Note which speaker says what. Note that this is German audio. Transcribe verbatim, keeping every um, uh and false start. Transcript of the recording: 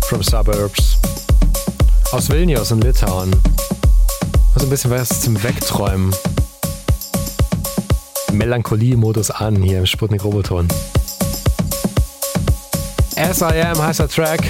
Speaker 1: from Suburbs. Aus Vilnius in Litauen. Also ein bisschen was zum Wegträumen. Melancholie-Modus an hier im Sputnik Roboton. S I Am heißt der Track.